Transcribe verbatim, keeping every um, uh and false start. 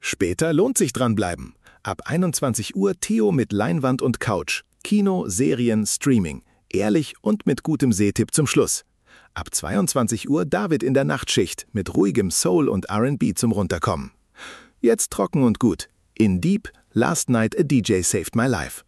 Später lohnt sich dranbleiben. Ab einundzwanzig Uhr Theo mit Leinwand und Couch. Kino, Serien, Streaming. Ehrlich und mit gutem Sehtipp zum Schluss. Ab zweiundzwanzig Uhr David in der Nachtschicht mit ruhigem Soul und R and B zum Runterkommen. Jetzt trocken und gut. In Deep, Last Night a D J Saved My Life.